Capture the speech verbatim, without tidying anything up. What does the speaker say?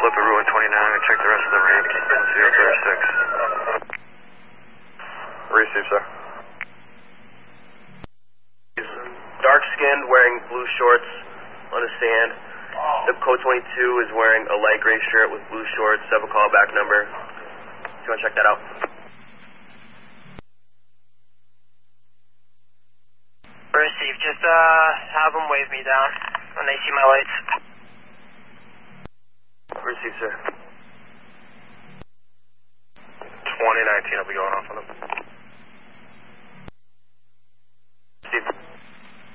flip at Route one twenty-nine and check the rest of the ramp. Keep in zero thirty-six. Receive, sir. Dark skinned, wearing blue shorts on the sand. The code twenty-two is wearing a light gray shirt with blue shorts. Have a callback number. Do you want to check that out? Receive. Just uh, have them wave me down when they see my lights. Receive, sir. twenty nineteen, I'll be going off on them. Receive.